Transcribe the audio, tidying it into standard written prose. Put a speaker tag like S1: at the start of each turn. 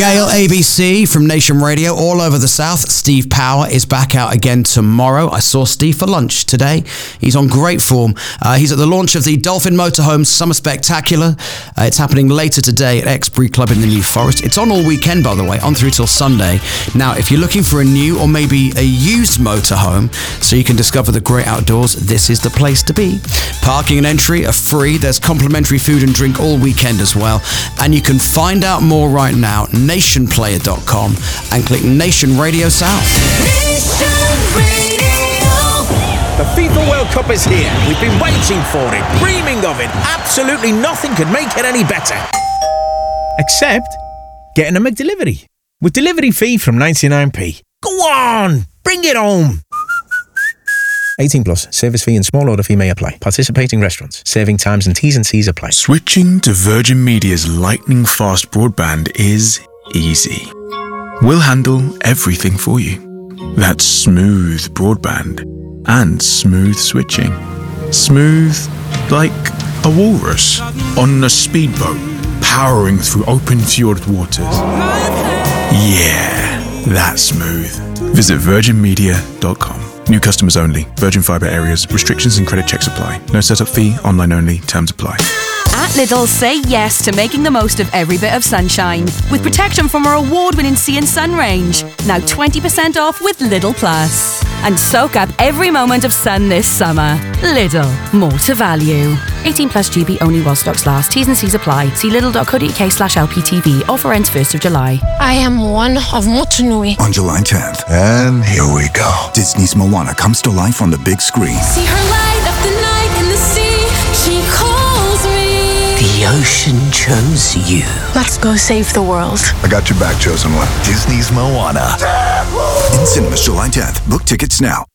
S1: Gale ABC from Nation Radio all over the South. Steve Power is back out again tomorrow. I saw Steve for lunch today. He's on great form. He's at the launch of the Dolphin Motorhome Summer Spectacular. It's happening later today at Exbury Club in the New Forest. It's on all weekend, by the way, on through till Sunday. Now, if you're looking for a new or maybe a used motorhome so you can discover the great outdoors, this is the place to be. Parking and entry are free. There's complimentary food and drink all weekend as well. And you can find out more right now, nationplayer.com, and click Nation Radio South.
S2: The FIFA World Cup is here. We've been waiting for it, dreaming of it. Absolutely nothing could make it any better. Except getting a McDelivery. With delivery fee from 99p. Go on, bring it home. 18 plus. Service fee and small order fee may apply. Participating restaurants. Serving times and T's and C's apply.
S3: Switching to Virgin Media's lightning fast broadband is easy. We'll handle everything for you. That's smooth broadband and smooth switching. Smooth like a walrus on a speedboat powering through open fjord waters. Yeah, that's smooth. Visit virginmedia.com. New customers only. Virgin Fibre areas. Restrictions and credit checks apply. No setup fee. Online only. Terms apply.
S4: At Lidl, say yes to making the most of every bit of sunshine with protection from our award-winning Sea and Sun range. Now 20% off with Lidl Plus. And soak up every moment of sun this summer. Lidl, more to value. 18 plus GB only while stocks last. T's and C's apply. See lidl.co.uk/LPTV. Offer ends 1st of July.
S5: I am one of Motunui.
S6: On July 10th. And here we go. Disney's Moana comes to life on the big screen.
S5: See her light up the night in the sea. She calls me.
S7: The ocean chose you.
S5: Let's go save the world.
S6: I got your back, chosen one. Disney's Moana. In cinemas July 10th. Book tickets now.